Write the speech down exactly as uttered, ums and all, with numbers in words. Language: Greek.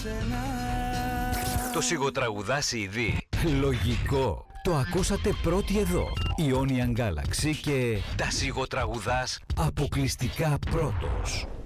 Το σιγοτραγουδά ήδη. Λογικό. Το ακούσατε πρώτοι εδώ. Ionian Galaxy και τα σιγοτραγουδάς αποκλειστικά πρώτος.